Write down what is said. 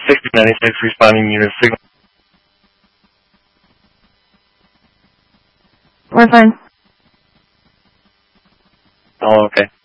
6096 responding unit signal. We're fine. Oh, okay.